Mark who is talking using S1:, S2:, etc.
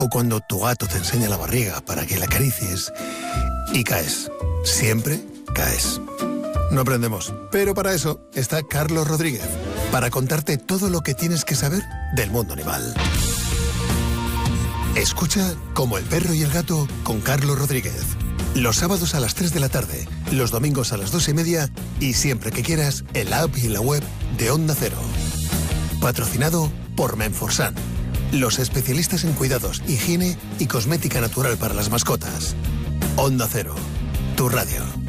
S1: O cuando tu gato te enseña la barriga para que la acaricies y caes. Siempre caes. No aprendemos, pero para eso está Carlos Rodríguez, para contarte todo lo que tienes que saber del mundo animal. Escucha Como el perro y el gato con Carlos Rodríguez. Los sábados a las 3 de la tarde, los domingos a las 2:30 y siempre que quieras en la app y en la web de Onda Cero. Patrocinado por Menforsan, los especialistas en cuidados, higiene y cosmética natural para las mascotas. Onda Cero, tu radio.